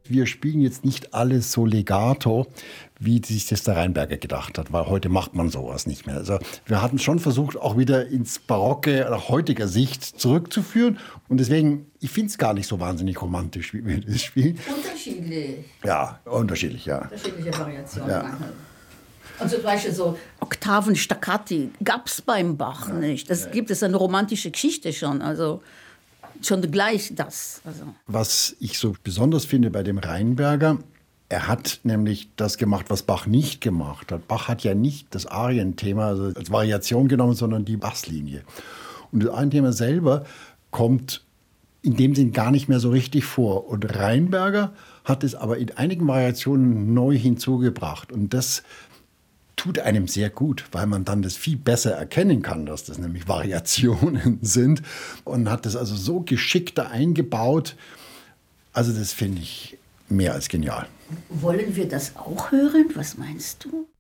wir spielen jetzt nicht alles so legato, wie sich das der Rheinberger gedacht hat, weil heute macht man sowas nicht mehr. Also wir hatten schon versucht, auch wieder ins Barocke nach heutiger Sicht zurückzuführen. Und deswegen, ich finde es gar nicht so wahnsinnig romantisch, wie wir das spielen. Unterschiedlich. Ja, unterschiedlich, ja. Unterschiedliche Variationen. Ja. Und zum Beispiel so Oktaven, Staccati gab es beim Bach nicht. Das gibt es eine romantische Geschichte schon. Also schon gleich das. Also. Was ich so besonders finde bei dem Rheinberger, er hat nämlich das gemacht, was Bach nicht gemacht hat. Bach hat ja nicht das Arienthema also als Variation genommen, sondern die Basslinie. Und das Arienthema selber kommt in dem Sinn gar nicht mehr so richtig vor. Und Rheinberger hat es aber in einigen Variationen neu hinzugebracht. Und das tut einem sehr gut, weil man dann das viel besser erkennen kann, dass das nämlich Variationen sind. Und hat das also so geschickt da eingebaut. Also das finde ich mehr als genial. Wollen wir das auch hören? Was meinst du?